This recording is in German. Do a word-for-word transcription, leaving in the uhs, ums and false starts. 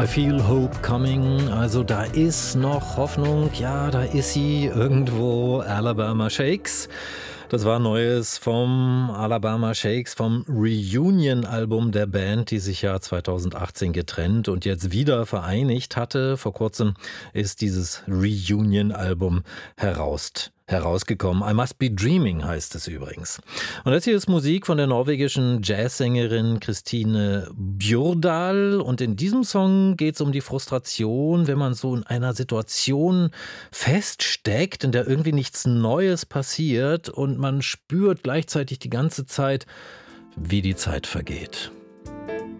I feel hope coming, also da ist noch Hoffnung, ja, da ist sie irgendwo, Alabama Shakes. Das war Neues vom Alabama Shakes, vom Reunion-Album der Band, die sich ja zweitausendachtzehn getrennt und jetzt wieder vereinigt hatte. Vor kurzem ist dieses Reunion-Album heraus. herausgekommen. I Must Be Dreaming heißt es übrigens. Und das hier ist Musik von der norwegischen Jazzsängerin Kristine Bjordal. Und in diesem Song geht es um die Frustration, wenn man so in einer Situation feststeckt, in der irgendwie nichts Neues passiert und man spürt gleichzeitig die ganze Zeit, wie die Zeit vergeht.